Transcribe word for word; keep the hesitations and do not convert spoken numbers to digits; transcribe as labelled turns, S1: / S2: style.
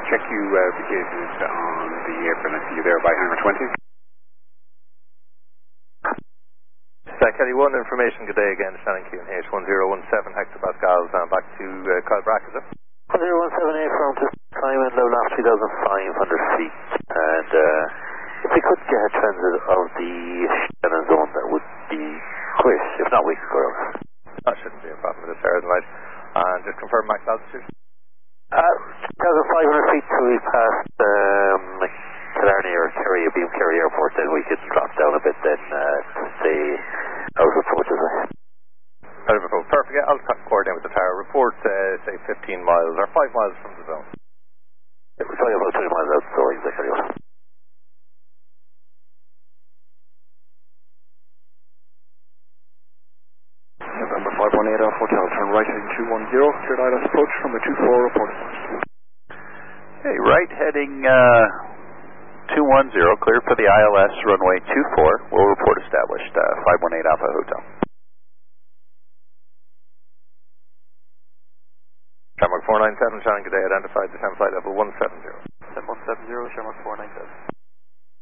S1: check you uh, vacated on the airplane. I see you there by hangar twenty.
S2: Stack Kelly one, information, good day again, Shannon Q and H one zero one seven hectopascals, and back to uh, Kyle Brack, is it?
S3: one zero one seven eight from just time and level off two thousand five hundred feet, and uh, if we could get a transit of the Shannon zone, that would be great. If not, we could go out.
S2: That shouldn't be a problem with this air tonight. And just confirm max altitude?
S3: Uh, two thousand five hundred feet till we pass um, Killarney or Kerry, Beam Kerry Airport, then we could drop down a bit, then uh, to say out approaches.
S2: Perfect, yeah, I'll coordinate with the tower. Report, uh, say fifteen miles or five miles from the zone.
S3: Yeah, we're probably about twenty miles out, so exactly out.
S4: November five one eight Alpha Hotel, turn right heading two one zero, cleared I L S approach, number two four, report.
S5: Hey, right heading uh, two one zero, cleared for the I L S, runway two four, we'll report established, uh, five one eight Alpha Hotel.
S2: Shamrock four nine seven, Shannon, good day, identified descent flight level one seven zero.
S5: seven one seven zero, Shamrock four nine seven.